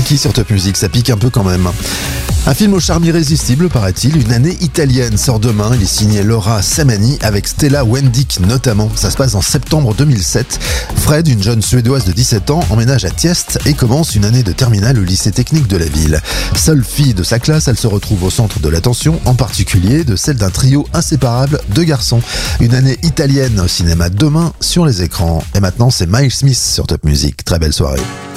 Kiki sur Top Music, ça pique un peu quand même. Un film au charme irrésistible, paraît-il. Une année italienne sort demain. Il est signé Laura Samani avec Stella Wendick notamment. Ça se passe en septembre 2007. Fred, une jeune Suédoise de 17 ans, emménage à Tiest et commence une année de terminale au lycée technique de la ville. Seule fille de sa classe, elle se retrouve au centre de l'attention, en particulier de celle d'un trio inséparable de garçons. Une année italienne au cinéma demain sur les écrans. Et maintenant, c'est Miles Smith sur Top Music. Très belle soirée.